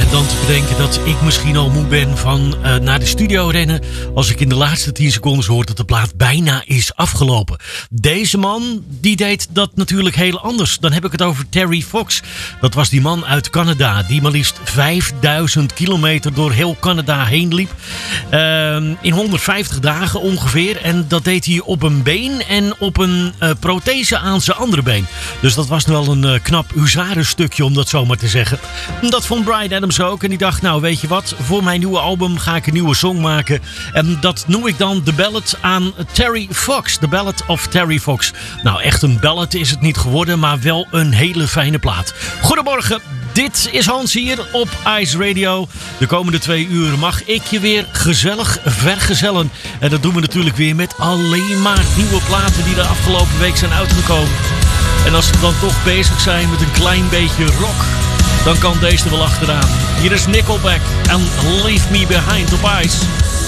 dan te bedenken dat ik misschien al moe ben van naar de studio rennen als ik in de laatste 10 seconden hoor dat de plaat bijna is afgelopen. Deze man, die deed dat natuurlijk heel anders. Dan heb ik het over Terry Fox. Dat was die man uit Canada die maar liefst 5000 kilometer door heel Canada heen liep. In 150 dagen ongeveer. En dat deed hij op een been en op een prothese aan zijn andere been. Dus dat was wel een knap huzarenstukje om dat zo maar te zeggen. Dat vond Bryan Adams ook. En die dacht, nou weet je wat, voor mijn nieuwe album ga ik een nieuwe song maken. En dat noem ik dan The Ballad aan Terry Fox. The Ballad of Terry Fox. Nou, echt een ballad is het niet geworden, maar wel een hele fijne plaat. Goedemorgen, dit is Hans hier op Ice Radio. De komende 2 uur mag ik je weer gezellig vergezellen. En dat doen we natuurlijk weer met alleen maar nieuwe platen die de afgelopen week zijn uitgekomen. En als we dan toch bezig zijn met een klein beetje rock, dan kan deze er wel achteraan. Hier is Nickelback en Leave Me Behind op Ice.